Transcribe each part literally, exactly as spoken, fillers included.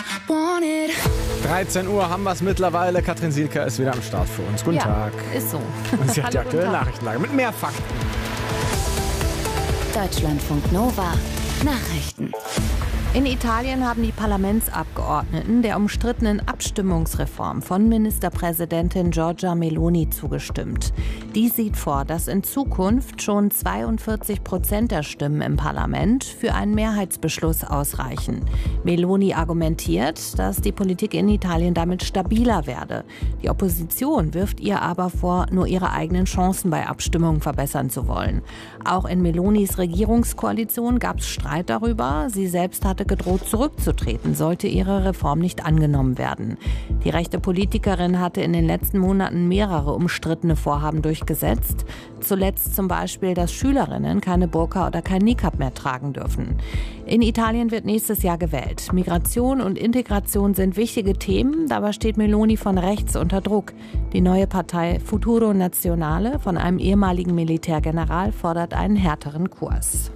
dreizehn Uhr haben wir es mittlerweile. Katrin Sielker ist wieder am Start für uns. Guten ja, Tag. Ist so. Und sie hat die aktuelle Nachrichtenlage mit mehr Fakten. Deutschlandfunk Nova Nachrichten. In Italien haben die Parlamentsabgeordneten der umstrittenen Abstimmungsreform von Ministerpräsidentin Giorgia Meloni zugestimmt. Die sieht vor, dass in Zukunft schon zweiundvierzig Prozent der Stimmen im Parlament für einen Mehrheitsbeschluss ausreichen. Meloni argumentiert, dass die Politik in Italien damit stabiler werde. Die Opposition wirft ihr aber vor, nur ihre eigenen Chancen bei Abstimmungen verbessern zu wollen. Auch in Melonis Regierungskoalition gab es Streit darüber. Sie selbst hatte gedroht, zurückzutreten, sollte ihre Reform nicht angenommen werden. Die rechte Politikerin hatte in den letzten Monaten mehrere umstrittene Vorhaben durchgesetzt. Zuletzt zum Beispiel, dass Schülerinnen keine Burka oder kein Niqab mehr tragen dürfen. In Italien wird nächstes Jahr gewählt. Migration und Integration sind wichtige Themen, dabei steht Meloni von rechts unter Druck. Die neue Partei Futuro Nazionale von einem ehemaligen Militärgeneral fordert einen härteren Kurs.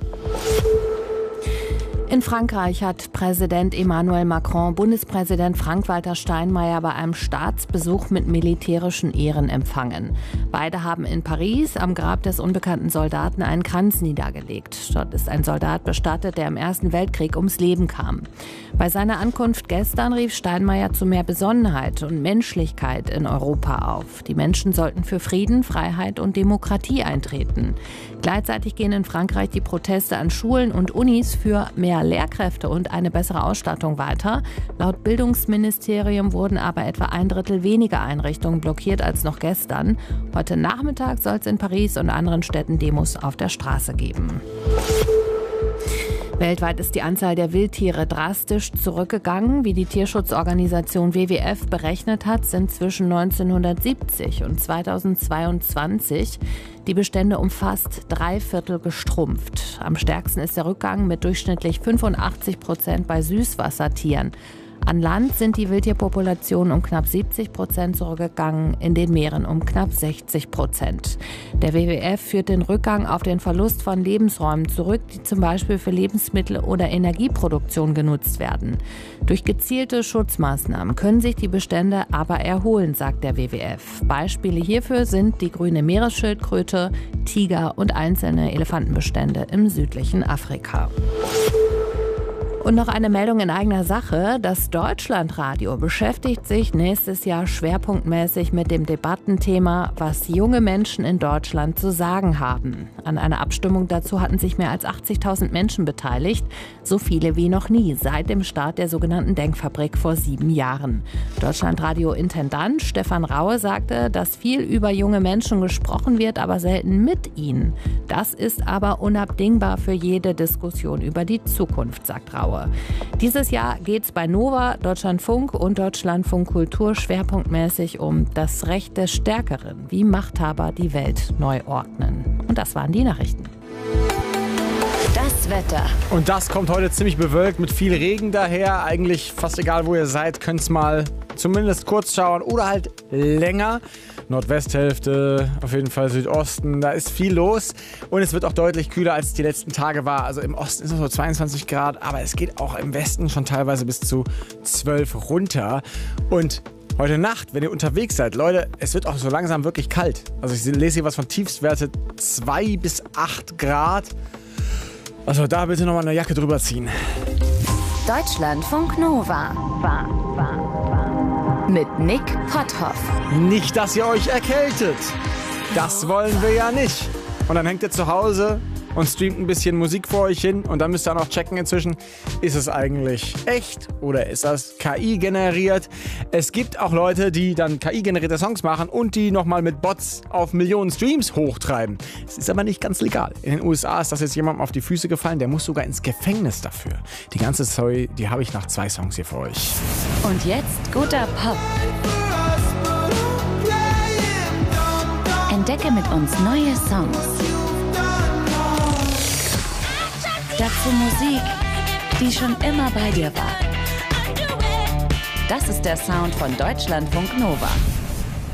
In Frankreich hat Präsident Emmanuel Macron Bundespräsident Frank-Walter Steinmeier bei einem Staatsbesuch mit militärischen Ehren empfangen. Beide haben in Paris am Grab des unbekannten Soldaten einen Kranz niedergelegt. Dort ist ein Soldat bestattet, der im Ersten Weltkrieg ums Leben kam. Bei seiner Ankunft gestern rief Steinmeier zu mehr Besonnenheit und Menschlichkeit in Europa auf. Die Menschen sollten für Frieden, Freiheit und Demokratie eintreten. Gleichzeitig gehen in Frankreich die Proteste an Schulen und Unis für mehr Lehrkräfte und eine bessere Ausstattung weiter. Laut Bildungsministerium wurden aber etwa ein Drittel weniger Einrichtungen blockiert als noch gestern. Heute Nachmittag soll es in Paris und anderen Städten Demos auf der Straße geben. Weltweit ist die Anzahl der Wildtiere drastisch zurückgegangen. Wie die Tierschutzorganisation W W F berechnet hat, sind zwischen neunzehnhundertsiebzig und zweitausendzweiundzwanzig die Bestände um fast drei Viertel gestrumpft. Am stärksten ist der Rückgang mit durchschnittlich fünfundachtzig Prozent bei Süßwassertieren. An Land sind die Wildtierpopulationen um knapp siebzig Prozent zurückgegangen, in den Meeren um knapp sechzig Prozent. Der W W F führt den Rückgang auf den Verlust von Lebensräumen zurück, die zum Beispiel für Lebensmittel- oder Energieproduktion genutzt werden. Durch gezielte Schutzmaßnahmen können sich die Bestände aber erholen, sagt der W W F. Beispiele hierfür sind die grüne Meeresschildkröte, Tiger und einzelne Elefantenbestände im südlichen Afrika. Und noch eine Meldung in eigener Sache. Das Deutschlandradio beschäftigt sich nächstes Jahr schwerpunktmäßig mit dem Debattenthema, was junge Menschen in Deutschland zu sagen haben. An einer Abstimmung dazu hatten sich mehr als achtzigtausend Menschen beteiligt. So viele wie noch nie seit dem Start der sogenannten Denkfabrik vor sieben Jahren. Deutschlandradio-Intendant Stefan Raue sagte, dass viel über junge Menschen gesprochen wird, aber selten mit ihnen. Das ist aber unabdingbar für jede Diskussion über die Zukunft, sagt Raue. Dieses Jahr geht es bei Nova, Deutschlandfunk und Deutschlandfunk Kultur schwerpunktmäßig um das Recht des Stärkeren, wie Machthaber die Welt neu ordnen. Und das waren die Nachrichten. Das Wetter. Und das kommt heute ziemlich bewölkt mit viel Regen daher. Eigentlich fast egal, wo ihr seid, könnt es mal zumindest kurz schauen oder halt länger. Nordwesthälfte, auf jeden Fall Südosten, da ist viel los und es wird auch deutlich kühler, als es die letzten Tage war. Also im Osten ist es so zweiundzwanzig Grad, aber es geht auch im Westen schon teilweise bis zu zwölf runter. Und heute Nacht, wenn ihr unterwegs seid, Leute, es wird auch so langsam wirklich kalt. Also ich lese hier was von Tiefstwerte zwei bis acht Grad. Also da bitte nochmal eine Jacke drüber ziehen. Deutschlandfunk Nova. War, war, war. Mit Nick Potthoff. Nicht, dass ihr euch erkältet. Das wollen wir ja nicht. Und dann hängt ihr zu Hause und streamt ein bisschen Musik vor euch hin. Und dann müsst ihr auch noch checken inzwischen, ist es eigentlich echt oder ist das K I generiert? Es gibt auch Leute, die dann K I-generierte Songs machen und die nochmal mit Bots auf Millionen Streams hochtreiben. Es ist aber nicht ganz legal. In den U S A ist das jetzt jemandem auf die Füße gefallen, der muss sogar ins Gefängnis dafür. Die ganze Story, die habe ich nach zwei Songs hier für euch. Und jetzt guter Pop. Entdecke mit uns neue Songs. Dazu Musik, die schon immer bei dir war. Das ist der Sound von Deutschlandfunk Nova.